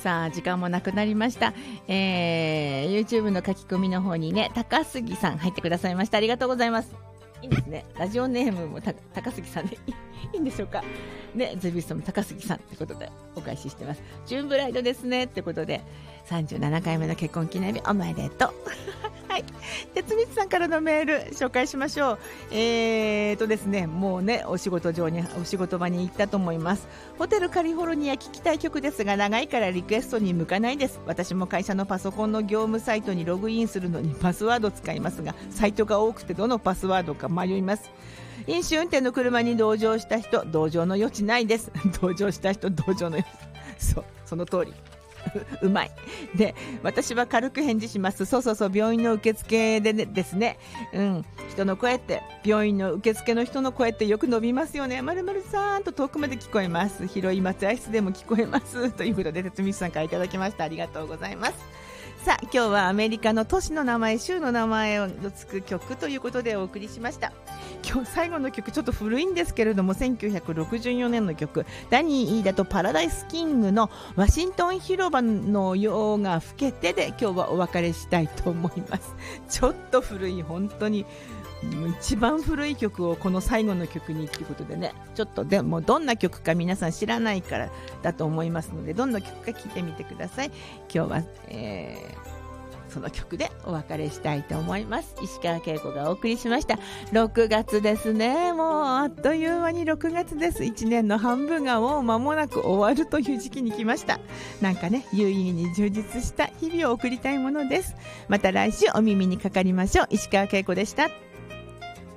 さあ時間もなくなりました、YouTube の書き込みの方にね、高杉さん入ってくださいました。ありがとうございます。いいんですね、ラジオネームも高杉さんでいいんでしょうかね。ゼビストも高杉さんってことでお返ししてます。ジューンブライドですねってことで37回目の結婚記念日おめでとうはい、鉄光さんからのメール紹介しましょう。ですね、もうねお仕事場に行ったと思います。ホテルカリフォルニア聞きたい曲ですが長いからリクエストに向かないです。私も会社のパソコンの業務サイトにログインするのにパスワード使いますが、サイトが多くてどのパスワードか迷います。飲酒運転の車に同乗した人、同乗の余地ないです同乗した人、同乗の余地その通りうまいで、私は軽く返事します。そう病院の受付で、ね、ですね、人の声って病院の受付の人の声ってよく伸びますよね。〇〇さんと遠くまで聞こえます。広い待合室でも聞こえますということで鉄光さんからいただきました。ありがとうございます。さあ今日はアメリカの都市の名前、州の名前をつく曲ということでお送りしました。今日最後の曲ちょっと古いんですけれども、1964年の曲、ダニー・イーダとパラダイスキングのワシントン広場の夜が更けてで今日はお別れしたいと思います。ちょっと古い、本当に一番古い曲をこの最後の曲にということでね、ちょっとでもどんな曲か皆さん知らないからだと思いますので、どんな曲か聴いてみてください。今日は、その曲でお別れしたいと思います。石川恵子がお送りしました。6月ですね。もうあっという間に6月です。1年の半分がもう間もなく終わるという時期に来ました。なんかね、有意義に充実した日々を送りたいものです。また来週お耳にかかりましょう。石川恵子でした。